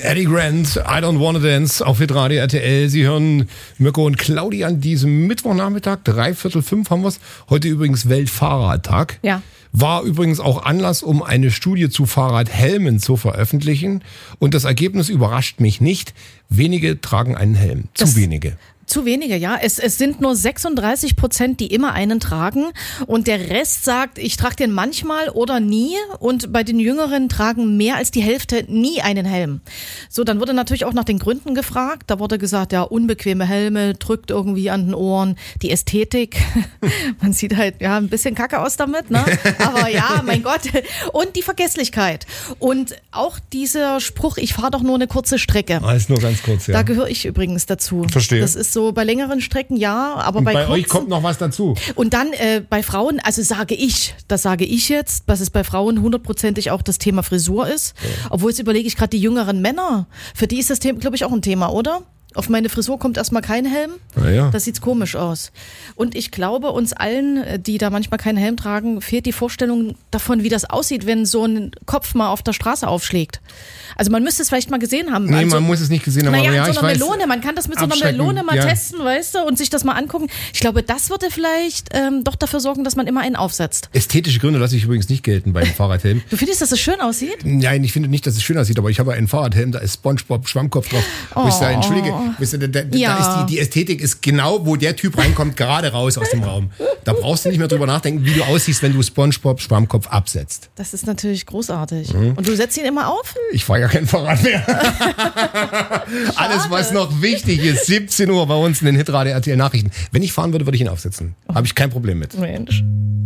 Eddie Grant, I Don't Wanna Dance auf Hitradio RTL. Sie hören Mirko und Claudi an diesem Mittwochnachmittag, 4:45 haben wir es. Heute übrigens Weltfahrradtag. Ja. War übrigens auch Anlass, um eine Studie zu Fahrradhelmen zu veröffentlichen. Und das Ergebnis überrascht mich nicht. Wenige tragen einen Helm. Zu wenige. Zu wenige, ja. Es sind nur 36%, die immer einen tragen. Und der Rest sagt, ich trage den manchmal oder nie. Und bei den Jüngeren tragen mehr als die Hälfte nie einen Helm. So, dann wurde natürlich auch nach den Gründen gefragt. Da wurde gesagt, ja, unbequeme Helme, drückt irgendwie an den Ohren. Die Ästhetik, man sieht halt ja ein bisschen kacke aus damit, ne? Aber ja, mein Gott. Und die Vergesslichkeit. Und auch dieser Spruch, ich fahre doch nur eine kurze Strecke. Ist nur ganz kurz, ja. Da gehöre ich übrigens dazu. Verstehe. Das ist so bei längeren Strecken ja, aber Und bei bei kurzen, euch kommt noch was dazu. Und dann bei Frauen, also das sage ich jetzt, dass es bei Frauen 100%ig auch das Thema Frisur ist. Ja. Obwohl jetzt überlege ich gerade die jüngeren Männer, für die ist das Thema, glaube ich, auch ein Thema, oder? Auf meine Frisur kommt erstmal kein Helm. Ja. Das sieht komisch aus. Und ich glaube, uns allen, die da manchmal keinen Helm tragen, fehlt die Vorstellung davon, wie das aussieht, wenn so ein Kopf mal auf der Straße aufschlägt. Also man müsste es vielleicht mal gesehen haben. Nee, also, man muss es nicht gesehen haben. Naja, aber ja, so einer Melone. Man kann das mit so einer Melone mal testen, weißt du, und sich das mal angucken. Ich glaube, das würde vielleicht doch dafür sorgen, dass man immer einen aufsetzt. Ästhetische Gründe lasse ich übrigens nicht gelten beim Fahrradhelm. Du findest, dass es schön aussieht? Nein, ich finde nicht, dass es schön aussieht, aber ich habe einen Fahrradhelm, da ist SpongeBob Schwammkopf drauf. Wo ich sage, entschuldige, da ist die Ästhetik ist genau, wo der Typ reinkommt, gerade raus aus dem Raum. Da brauchst du nicht mehr drüber nachdenken, wie du aussiehst, wenn du SpongeBob Schwammkopf absetzt. Das ist natürlich großartig. Und du setzt ihn immer auf? Ich fahre ja kein Fahrrad mehr. Alles, was noch wichtig ist, 17 Uhr bei uns in den Hitradio RTL Nachrichten. Wenn ich fahren würde, würde ich ihn aufsetzen. Habe ich kein Problem mit. Mensch.